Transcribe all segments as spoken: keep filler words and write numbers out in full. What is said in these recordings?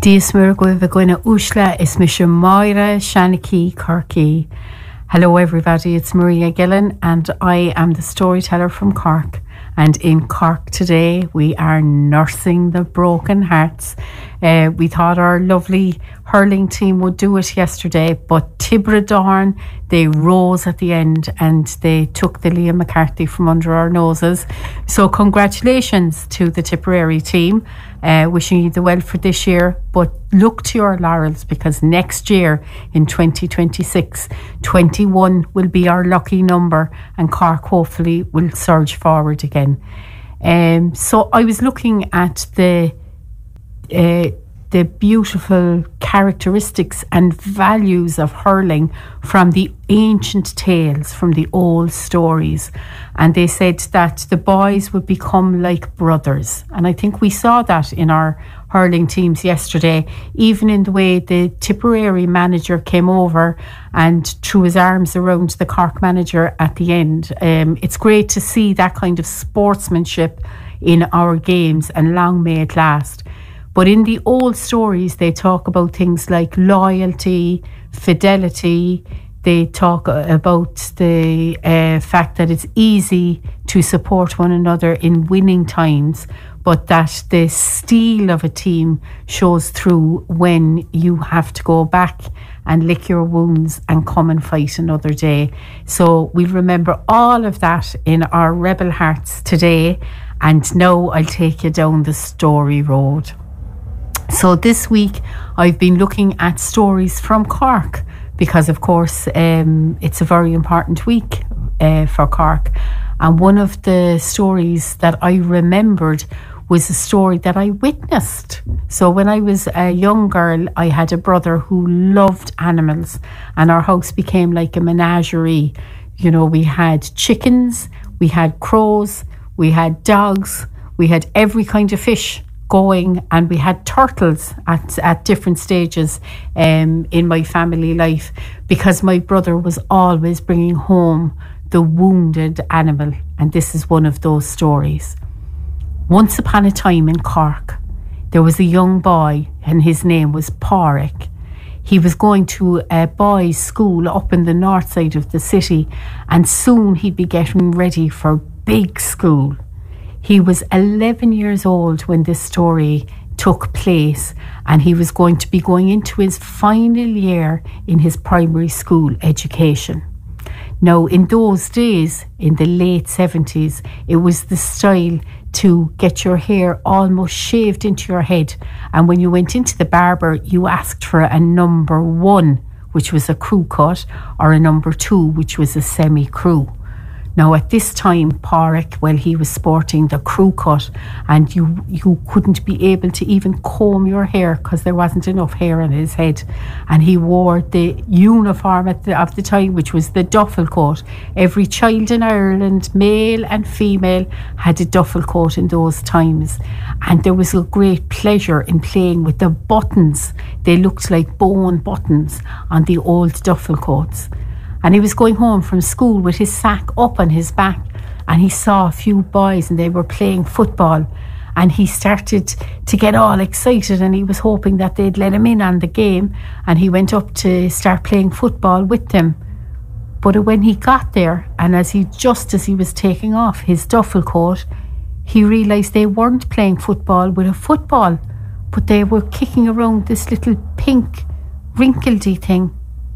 Dies mir go vagina Ushla is Misha Moira Shaniki Corky. Hello everybody, it's Maria Gillen and I am the storyteller from Cork. And in Cork today we are nursing the broken hearts. Uh, we thought our lovely hurling team would do it yesterday, but Tibradorn, they rose at the end and they took the Liam McCarthy from under our noses. So congratulations to the Tipperary team. Uh, wishing you the well for this year, but look to your laurels because next year in twenty twenty-six, twenty-one will be our lucky number and Cork hopefully will surge forward again. Um, so I was looking at the uh, the beautiful characteristics and values of hurling from the ancient tales, from the old stories. And they said that the boys would become like brothers. And I think we saw that in our hurling teams yesterday, even in the way the Tipperary manager came over and threw his arms around the Cork manager at the end. Um, it's great to see that kind of sportsmanship in our games, and long may it last. But in the old stories, they talk about things like loyalty, fidelity. They talk about the uh, fact that it's easy to support one another in winning times, but that the steel of a team shows through when you have to go back and lick your wounds and come and fight another day. So we'll remember all of that in our rebel hearts today. And now I'll take you down the story road. So this week I've been looking at stories from Cork because of course um, it's a very important week uh, for Cork, and one of the stories that I remembered was a story that I witnessed. So when I was a young girl, I had a brother who loved animals and our house became like a menagerie. You know, we had chickens, we had crows, we had dogs, we had every kind of fish going, and we had turtles at, at different stages um, in my family life because my brother was always bringing home the wounded animal, and this is one of those stories. Once upon a time in Cork, there was a young boy and his name was Pádraig. He was going to a boys' school up in the north side of the city, and soon he'd be getting ready for big school. He was eleven years old when this story took place, and he was going to be going into his final year in his primary school education. Now, in those days, in the late seventies, it was the style to get your hair almost shaved into your head. And when you went into the barber, you asked for a number one, which was a crew cut, or a number two, which was a semi-crew. Now at this time, Pádraig, well, he was sporting the crew cut, and you you couldn't be able to even comb your hair because there wasn't enough hair on his head. And he wore the uniform at the, of the time, which was the duffel coat. Every child in Ireland, male and female, had a duffel coat in those times. And there was a great pleasure in playing with the buttons. They looked like bone buttons on the old duffel coats. And he was going home from school with his sack up on his back, and he saw a few boys and they were playing football, and he started to get all excited and he was hoping that they'd let him in on the game, and he went up to start playing football with them. But when he got there, and as he just as he was taking off his duffel coat, he realised they weren't playing football with a football, but they were kicking around this little pink wrinkledy thing.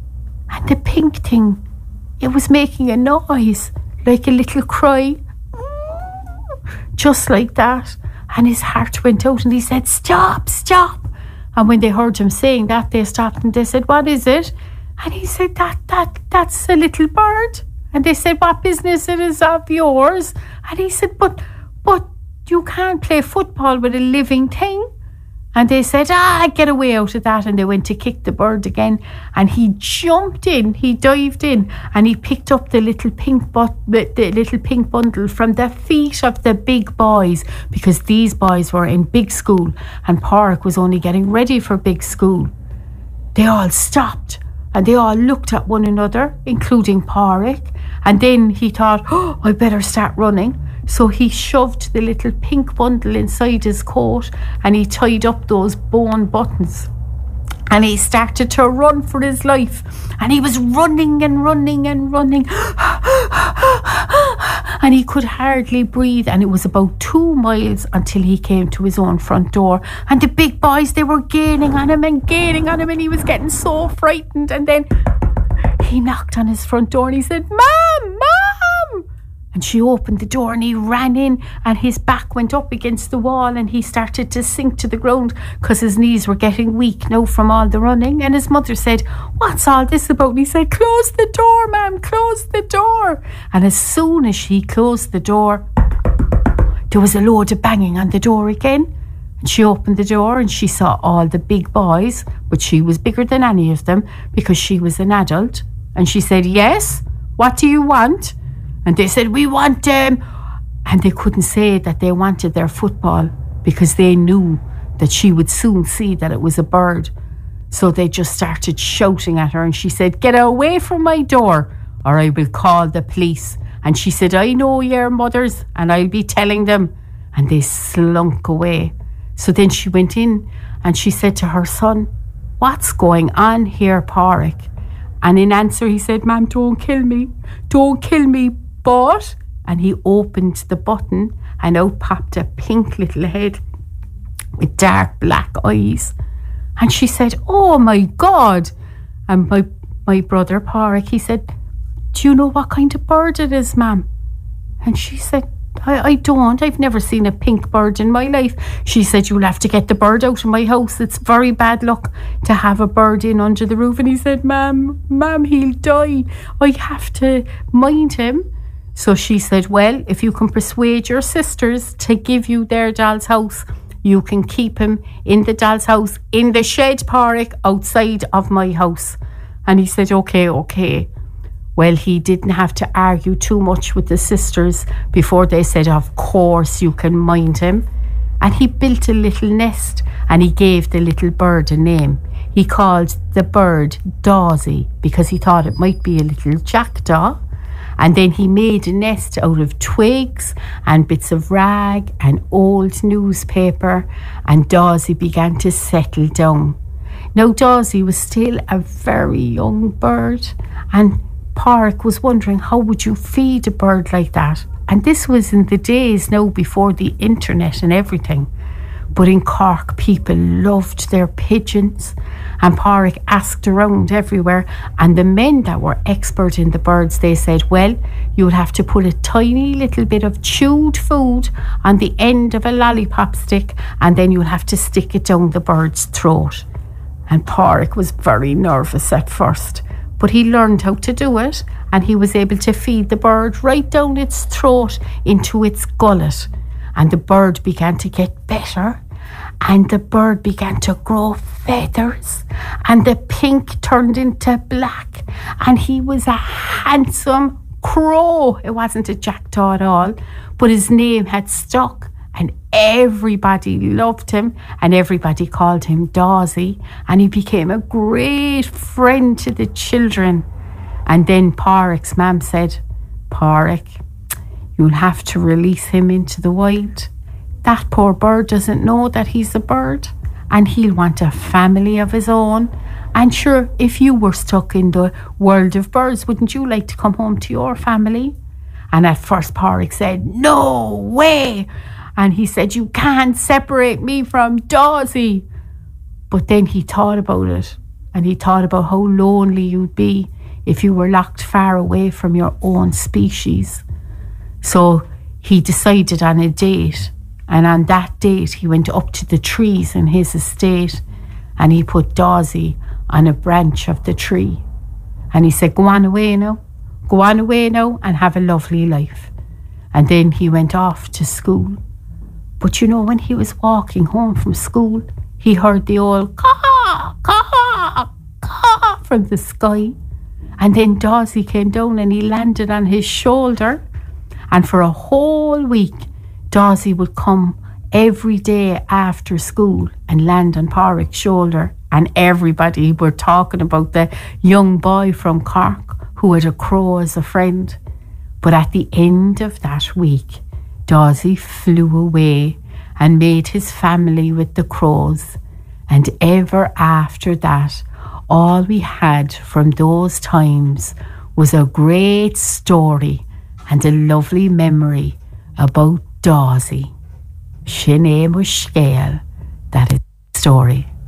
And the pink thing, it was making a noise, like a little cry, just like that. And his heart went out and he said, "Stop, stop." And when they heard him saying that, they stopped and they said, "What is it?" And he said, that, that, that's a little bird. And they said, "What business it is of yours?" And he said, but, but you can't play football with a living thing. And they said, ah, get away out of that. And they went to kick the bird again. And he jumped in, he dived in, and he picked up the little pink but the little pink bundle from the feet of the big boys, because these boys were in big school and Pádraig was only getting ready for big school. They all stopped and they all looked at one another, including Pádraig. And then he thought, oh, I better start running. So he shoved the little pink bundle inside his coat and he tied up those bone buttons. And he started to run for his life. And he was running and running and running. And he could hardly breathe. And it was about two miles until he came to his own front door. And the big boys, they were gaining on him and gaining on him. And he was getting so frightened. And then he knocked on his front door and he said, "Mom, Mom!" And she opened the door and he ran in and his back went up against the wall and he started to sink to the ground because his knees were getting weak now from all the running. And his mother said, "What's all this about?" And he said, "Close the door, ma'am, close the door." And as soon as she closed the door, there was a load of banging on the door again. And she opened the door and she saw all the big boys, but she was bigger than any of them because she was an adult. And she said, "Yes, what do you want?" And they said, "We want um and they couldn't say that they wanted their football because they knew that she would soon see that it was a bird. So they just started shouting at her and she said, "Get away from my door or I will call the police." And she said, "I know your mothers and I'll be telling them." And they slunk away. So then she went in and she said to her son, "What's going on here, Pádraig?" And in answer he said, "Ma'am, don't kill me, don't kill me, but..." And he opened the button and out popped a pink little head with dark black eyes. And she said, "Oh my God." And my, my brother Pádraig, he said, "Do you know what kind of bird it is, ma'am?" And she said, I, I don't. I've never seen a pink bird in my life." She said, "You'll have to get the bird out of my house. It's very bad luck to have a bird in under the roof." And he said, Ma'am, ma'am, he'll die. I have to mind him." So she said, "Well, if you can persuade your sisters to give you their doll's house, you can keep him in the doll's house in the shed, Pádraig, outside of my house." And he said, "Okay, okay." Well, he didn't have to argue too much with the sisters before they said, "Of course you can mind him." And he built a little nest and he gave the little bird a name. He called the bird Dawsy because he thought it might be a little jackdaw. And then he made a nest out of twigs and bits of rag and old newspaper, and Dawsy began to settle down. Now Dawsy was still a very young bird, and Pádraig was wondering, how would you feed a bird like that? And this was in the days now before the internet and everything. But in Cork, people loved their pigeons, and Pádraig asked around everywhere, and the men that were expert in the birds, they said, "Well, you'll have to put a tiny little bit of chewed food on the end of a lollipop stick, and then you'll have to stick it down the bird's throat." And Pádraig was very nervous at first, but he learned how to do it, and he was able to feed the bird right down its throat into its gullet. And the bird began to get better, and the bird began to grow feathers, and the pink turned into black, and he was a handsome crow. It wasn't a jackdaw at all, but his name had stuck, and everybody loved him, and everybody called him Dawsy, and he became a great friend to the children. And then Pádraig's mum said, "Pádraig, you'll have to release him into the wild. That poor bird doesn't know that he's a bird, and he'll want a family of his own. And sure, if you were stuck in the world of birds, wouldn't you like to come home to your family?" And at first Pádraig said, "No way." And he said, "You can't separate me from Dawsy." But then he thought about it, and he thought about how lonely you'd be if you were locked far away from your own species. So he decided on a date, and on that date he went up to the trees in his estate, and he put Dawsy on a branch of the tree. And he said, "Go on away now, go on away now and have a lovely life." And then he went off to school. But you know, when he was walking home from school, he heard the old caw, caw, caw from the sky. And then Dawsy came down and he landed on his shoulder. And for a whole week, Dawsy would come every day after school and land on Pádraig's shoulder. And everybody were talking about the young boy from Cork who had a crow as a friend. But at the end of that week, Dawsey flew away and made his family with the crows, and ever after that, all we had from those times was a great story and a lovely memory about Dawsey. Sin é mo scéal, that is the story.